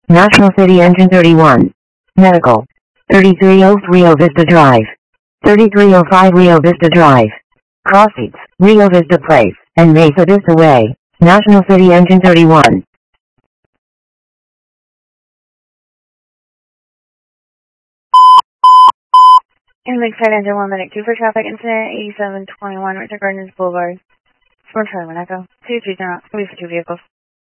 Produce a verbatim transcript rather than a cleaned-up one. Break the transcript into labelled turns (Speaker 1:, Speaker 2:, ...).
Speaker 1: National City Engine thirty-one. Medical. thirty-three oh three Rio Vista Drive. thirty-three oh five Rio Vista Drive. Crossseats, Rio Vista Place, and Mesa Vista Way. National City Engine thirty-one.
Speaker 2: And Lakeside Engine one minute two for traffic incident eighty-seven twenty-one Richard Gardens Boulevard. Smart Charlie Echo. two two zero, for two vehicles.